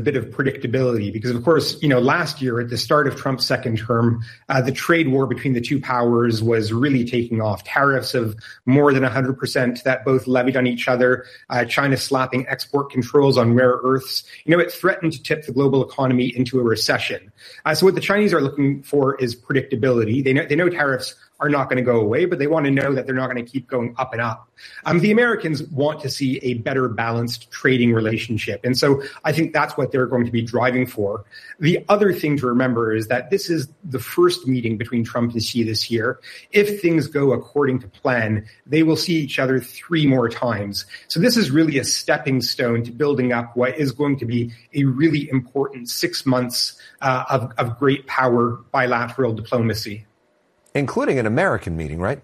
bit of predictability because, of course, last year at the start of Trump's second term, the trade war between the two powers was really taking off. Tariffs of more than 100% that both levied on each other, China slapping export controls on rare earths. It threatened to tip the global economy into a recession. So what the Chinese are looking for is predictability. They know tariffs are not going to go away, but they want to know that they're not going to keep going up and up. The Americans want to see a better balanced trading relationship. And so I think that's what they're going to be driving for. The other thing to remember is that this is the first meeting between Trump and Xi this year. If things go according to plan, they will see each other 3 more times. So this is really a stepping stone to building up what is going to be a really important 6 months of great power bilateral diplomacy. Including an American meeting, right?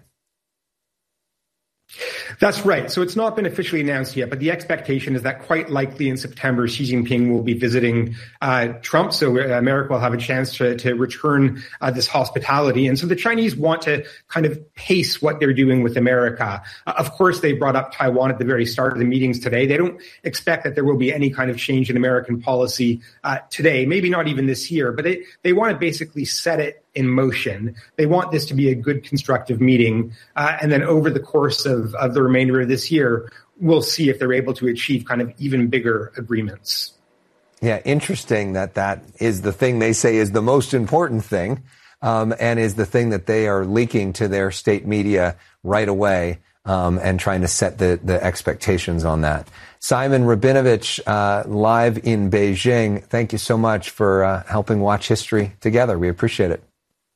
That's right. So it's not been officially announced yet, but the expectation is that quite likely in September, Xi Jinping will be visiting Trump. So America will have a chance to return this hospitality. And so the Chinese want to kind of pace what they're doing with America. Of course, they brought up Taiwan at the very start of the meetings today. They don't expect that there will be any kind of change in American policy today, maybe not even this year, but they want to basically set it in motion. They want this to be a good, constructive meeting. And then over the course of the remainder of this year, we'll see if they're able to achieve kind of even bigger agreements. Yeah, interesting that is the thing they say is the most important thing, and is the thing that they are leaking to their state media right away, and trying to set the expectations on that. Simon Rabinovich, live in Beijing, thank you so much for helping watch history together. We appreciate it.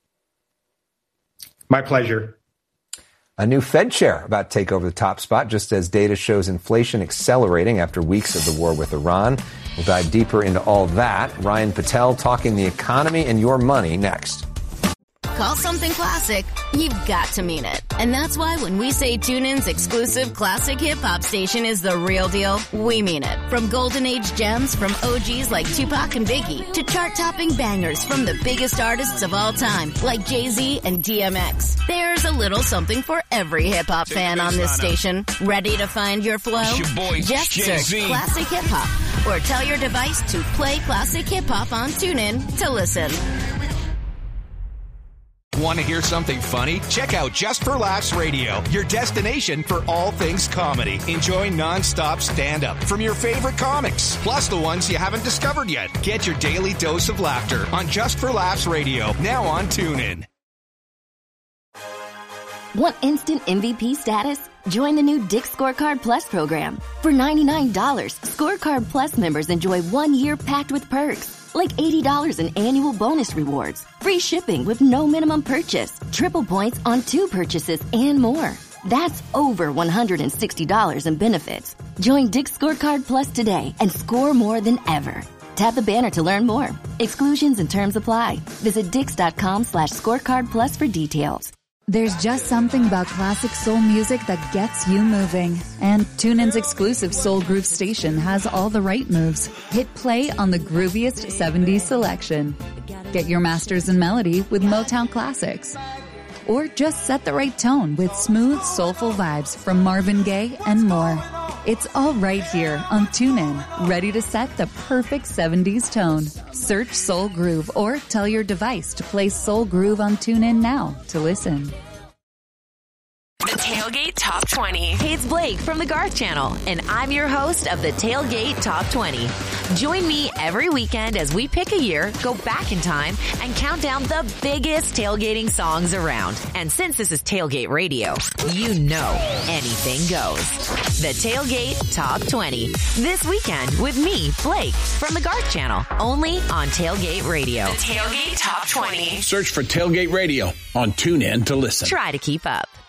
My pleasure. A new Fed chair about to take over the top spot, just as data shows inflation accelerating after weeks of the war with Iran. We'll dive deeper into all that. Ryan Patel talking the economy and your money next. Call something classic, you've got to mean it. And that's why when we say TuneIn's exclusive classic hip-hop station is the real deal, we mean it. From golden age gems from OGs like Tupac and Biggie to chart-topping bangers from the biggest artists of all time like Jay-Z and DMX. There's a little something for every hip-hop fan on this station. Ready to find your flow? Just search Classic Hip-Hop or tell your device to play Classic Hip-Hop on TuneIn to listen. Want to hear something funny? Check out Just for Laughs Radio, your destination for all things comedy. Enjoy non-stop stand-up from your favorite comics, plus the ones you haven't discovered yet. Get your daily dose of laughter on Just for Laughs Radio, now on TuneIn. Want instant MVP status? Join the new Dick's Scorecard Plus program. For $99, Scorecard Plus members enjoy 1 year packed with perks. Like $80 in annual bonus rewards, free shipping with no minimum purchase, triple points on 2 purchases, and more. That's over $160 in benefits. Join Dick's Scorecard Plus today and score more than ever. Tap the banner to learn more. Exclusions and terms apply. Visit Dix.com/scorecard plus for details. There's just something about classic soul music that gets you moving. And TuneIn's exclusive Soul Groove station has all the right moves. Hit play on the grooviest 70s selection. Get your masters in melody with Motown classics. Or just set the right tone with smooth, soulful vibes from Marvin Gaye and more. It's all right here on TuneIn, ready to set the perfect 70s tone. Search Soul Groove or tell your device to play Soul Groove on TuneIn now to listen. The Tailgate Top 20. Hey, it's Blake from the Garth Channel, and I'm your host of the Tailgate Top 20. Join me every weekend as we pick a year, go back in time, and count down the biggest tailgating songs around. And since this is Tailgate Radio, you know anything goes. The Tailgate Top 20. This weekend with me, Blake, from the Garth Channel, only on Tailgate Radio. The Tailgate Top 20. Search for Tailgate Radio on TuneIn to listen. Try to keep up.